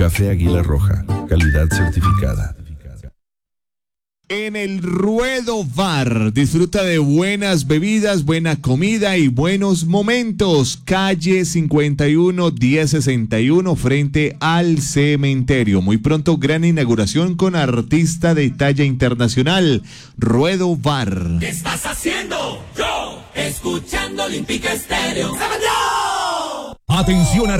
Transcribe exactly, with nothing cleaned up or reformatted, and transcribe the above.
Café Águila Roja, calidad certificada. En el Ruedo Bar, disfruta de buenas bebidas, buena comida y buenos momentos. Calle cincuenta y uno, diez sesenta y uno, frente al cementerio. Muy pronto, gran inauguración con artista de talla internacional. Ruedo Bar. ¿Qué estás haciendo? Yo, escuchando Olímpica Estéreo. ¡Sábado! Atención a